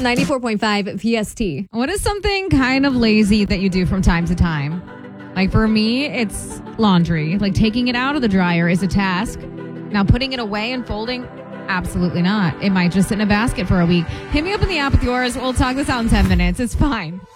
94.5 VST. What is something kind of lazy that you do from time to time? Like for me, it's laundry. Like taking it out of the dryer is a task. Now putting it away and folding, absolutely not. It might just sit in a basket for a week. Hit me up in the app with yours. We'll talk this out in 10 minutes. It's fine.